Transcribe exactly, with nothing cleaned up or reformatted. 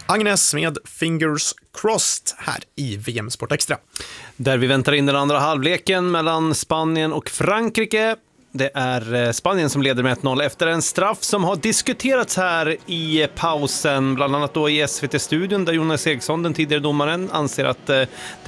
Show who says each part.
Speaker 1: Agnes med Fingers Crossed här i V M Sport Extra.
Speaker 2: Där vi väntar in den andra halvleken mellan Spanien och Frankrike. Det är Spanien som leder med ett noll efter en straff som har diskuterats här i pausen, bland annat då i S V T-studion där Jonas Eriksson, den tidigare domaren, anser att